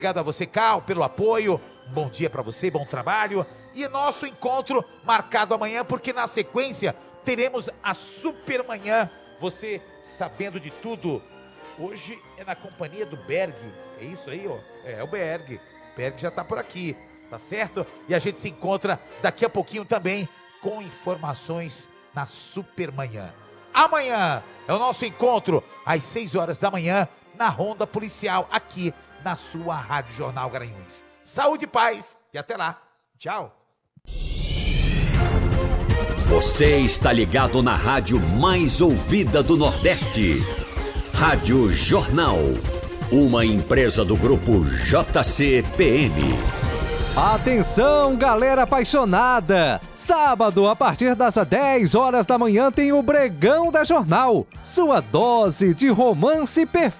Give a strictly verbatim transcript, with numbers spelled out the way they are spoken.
Obrigado a você, Cal, pelo apoio. Bom dia para você, bom trabalho. E nosso encontro marcado amanhã, porque na sequência teremos a Supermanhã. Você sabendo de tudo. Hoje é na companhia do Berg. É isso aí, ó. É, é o Berg. O Berg já tá por aqui, tá certo? E a gente se encontra daqui a pouquinho também com informações na Supermanhã. Amanhã é o nosso encontro às seis horas da manhã na Ronda Policial, aqui na sua Rádio Jornal Garanhuns. Saúde e paz e até lá. Tchau. Você está ligado na rádio mais ouvida do Nordeste. Rádio Jornal, uma empresa do grupo J C P M. Atenção, galera apaixonada! Sábado, a partir das dez horas da manhã, tem o Bregão da Jornal, sua dose de romance perfeito.